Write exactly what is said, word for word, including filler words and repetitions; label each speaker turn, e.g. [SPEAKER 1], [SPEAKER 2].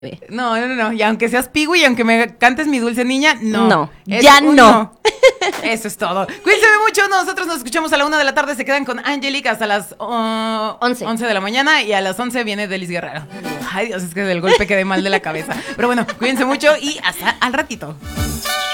[SPEAKER 1] No, no, no, y aunque seas Pigu y aunque me cantes mi dulce niña, no.
[SPEAKER 2] No, ya no. no.
[SPEAKER 1] Eso es todo. Cuídense mucho, nosotros nos escuchamos a la una de la tarde, se quedan con Angelique hasta las uh, once de la mañana y a las once viene Delis Guerrero. Ay Dios, es que del golpe quedé mal de la cabeza. Pero bueno, cuídense mucho y hasta al ratito.